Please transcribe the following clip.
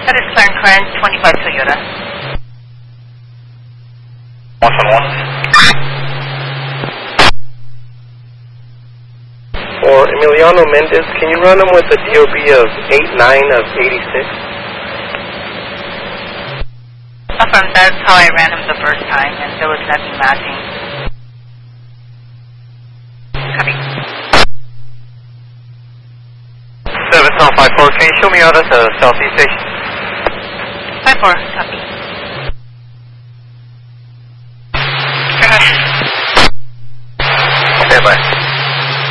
That is Clarence 25 Toyota. 171. For Emiliano Mendez, can you run him with a DOB of 89 of 86? Affirm, that's how I ran him the first time, and there was nothing matching. Copy. 7054, can you show me out at the Southeast Station? 54, copy.